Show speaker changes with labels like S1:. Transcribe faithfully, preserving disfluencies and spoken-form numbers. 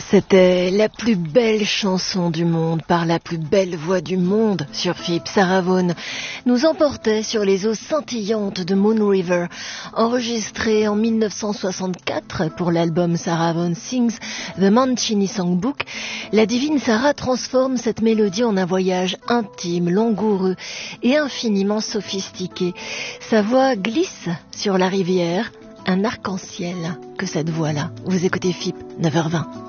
S1: C'était la plus belle chanson du monde par la plus belle voix du monde sur F I P. Sarah Vaughan nous emportait sur les eaux scintillantes de Moon River, enregistrée en mille neuf cent soixante-quatre pour l'album Sarah Vaughan Sings The Mancini Songbook. La divine Sarah transforme cette mélodie en un voyage intime, langoureux et infiniment sophistiqué. Sa voix glisse sur la rivière, un arc-en-ciel que cette voix-là. Vous écoutez F I P, neuf heures vingt.